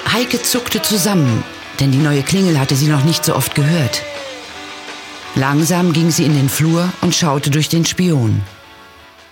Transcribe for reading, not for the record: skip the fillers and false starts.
Heike zuckte zusammen, denn die neue Klingel hatte sie noch nicht so oft gehört. Langsam ging sie in den Flur und schaute durch den Spion.